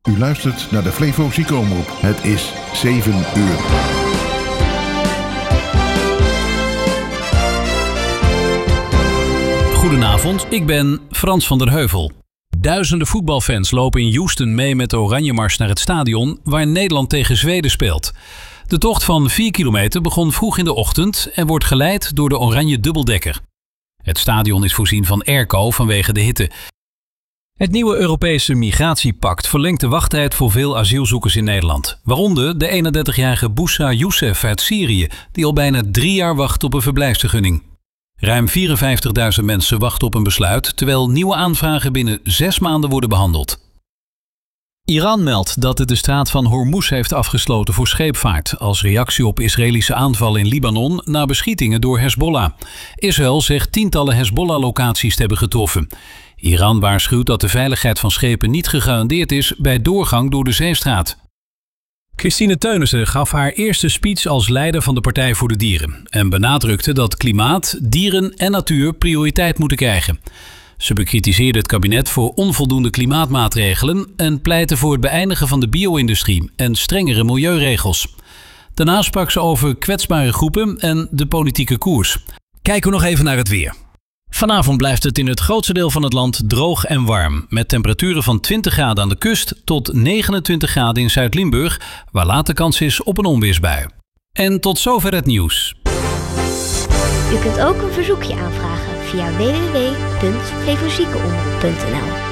U luistert naar de Flevo Ziekenomroep. Het is 7 uur. Goedenavond, ik ben Frans van der Heuvel. Duizenden voetbalfans lopen in Houston mee met de Oranjemars naar het stadion waar Nederland tegen Zweden speelt. De tocht van 4 kilometer begon vroeg in de ochtend en wordt geleid door de Oranje dubbeldekker. Het stadion is voorzien van airco vanwege de hitte. Het nieuwe Europese migratiepact verlengt de wachttijd voor veel asielzoekers in Nederland. Waaronder de 31-jarige Boussa Youssef uit Syrië, die al bijna 3 jaar wacht op een verblijfsvergunning. Ruim 54.000 mensen wachten op een besluit, terwijl nieuwe aanvragen binnen 6 maanden worden behandeld. Iran meldt dat het de straat van Hormuz heeft afgesloten voor scheepvaart, als reactie op Israëlische aanvallen in Libanon na beschietingen door Hezbollah. Israël zegt tientallen Hezbollah-locaties te hebben getroffen. Iran waarschuwt dat de veiligheid van schepen niet gegarandeerd is bij doorgang door de zeestraat. Christine Teunissen gaf haar eerste speech als leider van de Partij voor de Dieren en benadrukte dat klimaat, dieren en natuur prioriteit moeten krijgen. Ze bekritiseerde het kabinet voor onvoldoende klimaatmaatregelen en pleitte voor het beëindigen van de bio-industrie en strengere milieuregels. Daarna sprak ze over kwetsbare groepen en de politieke koers. Kijken we nog even naar het weer. Vanavond blijft het in het grootste deel van het land droog en warm, met temperaturen van 20 graden aan de kust tot 29 graden in Zuid-Limburg, waar later kans is op een onweersbui. En tot zover het nieuws. U kunt ook een verzoekje aanvragen via www.flevoziekenomroep.nl.